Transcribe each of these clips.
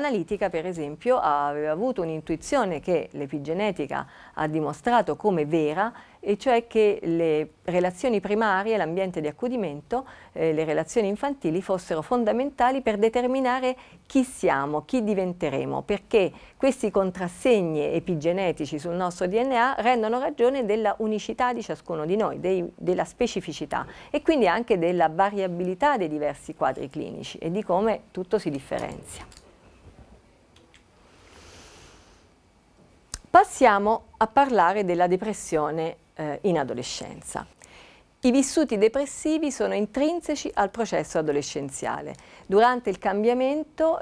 psicoanalitica, per esempio, aveva avuto un'intuizione che l'epigenetica ha dimostrato come vera, e cioè che le relazioni primarie, l'ambiente di accudimento, le relazioni infantili fossero fondamentali per determinare chi siamo, chi diventeremo, perché questi contrassegni epigenetici sul nostro DNA rendono ragione della unicità di ciascuno di noi, della specificità e quindi anche della variabilità dei diversi quadri clinici e di come tutto si differenzia. Passiamo a parlare della depressione in adolescenza. I vissuti depressivi sono intrinseci al processo adolescenziale. Durante il cambiamento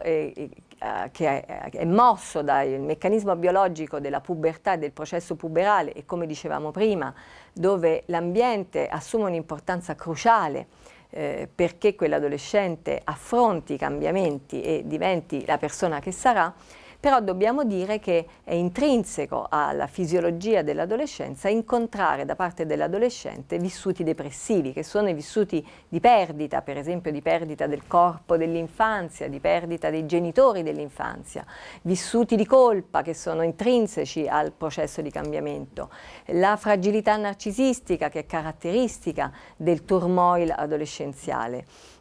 che è mosso dal meccanismo biologico della pubertà e del processo puberale e, come dicevamo prima, dove l'ambiente assume un'importanza cruciale perché quell'adolescente affronti i cambiamenti e diventi la persona che sarà, però dobbiamo dire che è intrinseco alla fisiologia dell'adolescenza incontrare da parte dell'adolescente vissuti depressivi, che sono i vissuti di perdita, per esempio di perdita del corpo dell'infanzia, di perdita dei genitori dell'infanzia, vissuti di colpa che sono intrinseci al processo di cambiamento, la fragilità narcisistica che è caratteristica del turmoil adolescenziale,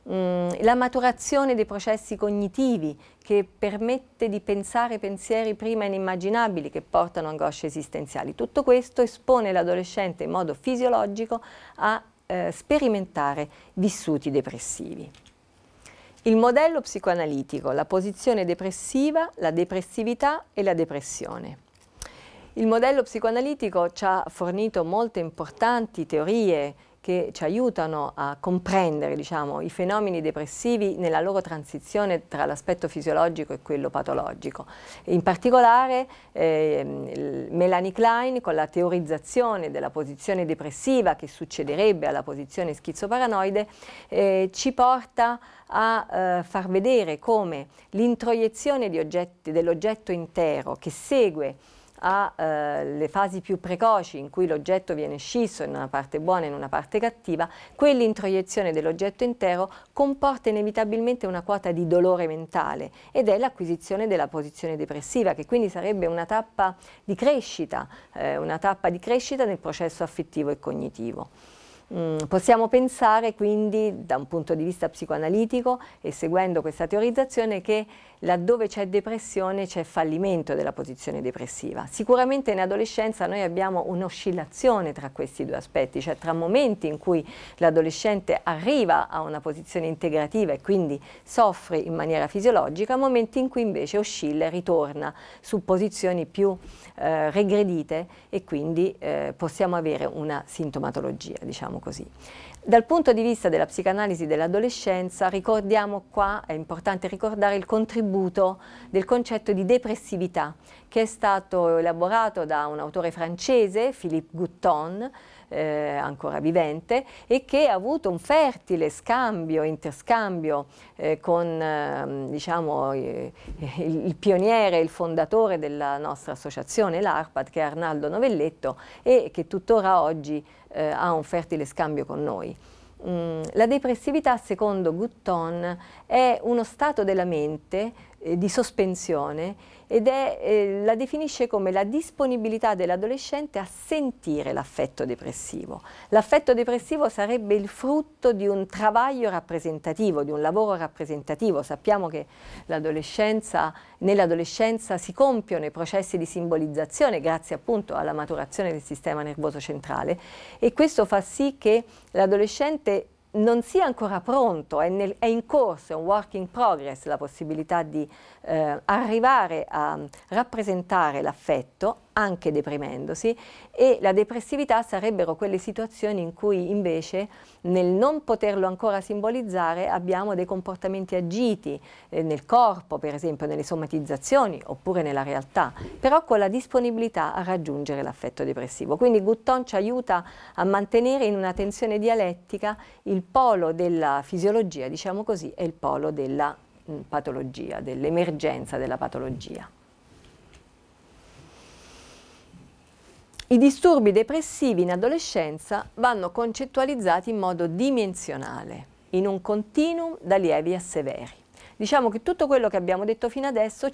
la maturazione dei processi cognitivi che permette di pensare pensieri prima inimmaginabili che portano angosce esistenziali. Tutto questo espone l'adolescente in modo fisiologico a sperimentare vissuti depressivi. Il modello psicoanalitico, la posizione depressiva, la depressività e la depressione. Il modello psicoanalitico ci ha fornito molte importanti teorie che ci aiutano a comprendere, diciamo, i fenomeni depressivi nella loro transizione tra l'aspetto fisiologico e quello patologico. In particolare Melanie Klein, con la teorizzazione della posizione depressiva che succederebbe alla posizione schizoparanoide, ci porta a far vedere come l'introiezione dell'oggetto intero che segue alle fasi più precoci in cui l'oggetto viene scisso in una parte buona e in una parte cattiva, quell'introiezione dell'oggetto intero comporta inevitabilmente una quota di dolore mentale ed è l'acquisizione della posizione depressiva, che quindi sarebbe una tappa di crescita nel processo affettivo e cognitivo. Possiamo pensare quindi da un punto di vista psicoanalitico e seguendo questa teorizzazione che laddove c'è depressione c'è fallimento della posizione depressiva. Sicuramente in adolescenza noi abbiamo un'oscillazione tra questi due aspetti, cioè tra momenti in cui l'adolescente arriva a una posizione integrativa e quindi soffre in maniera fisiologica, momenti in cui invece oscilla e ritorna su posizioni più regredite e quindi possiamo avere una sintomatologia, diciamo così. Dal punto di vista della psicanalisi dell'adolescenza, ricordiamo qua, è importante ricordare il contributo del concetto di depressività che è stato elaborato da un autore francese, Philippe Gutton, ancora vivente, e che ha avuto un fertile interscambio con diciamo, il pioniere, il fondatore della nostra associazione, l'ARPAD, che è Arnaldo Novelletto, e che tuttora oggi ha un fertile scambio con noi. La depressività, secondo Gutton, è uno stato della mente di sospensione ed la definisce come la disponibilità dell'adolescente a sentire l'affetto depressivo. L'affetto depressivo sarebbe il frutto di un travaglio rappresentativo, di un lavoro rappresentativo. Sappiamo che nell'adolescenza si compiono i processi di simbolizzazione grazie appunto alla maturazione del sistema nervoso centrale e questo fa sì che l'adolescente non sia ancora pronto, è in corso, è un work in progress la possibilità di arrivare a rappresentare l'affetto, anche deprimendosi, e la depressività sarebbero quelle situazioni in cui invece nel non poterlo ancora simbolizzare abbiamo dei comportamenti agiti nel corpo, per esempio nelle somatizzazioni oppure nella realtà, però con la disponibilità a raggiungere l'affetto depressivo. Quindi Gutton ci aiuta a mantenere in una tensione dialettica il polo della fisiologia, diciamo così, e il polo della patologia, dell'emergenza della patologia. I disturbi depressivi in adolescenza vanno concettualizzati in modo dimensionale, in un continuum da lievi a severi. Diciamo che tutto quello che abbiamo detto fino adesso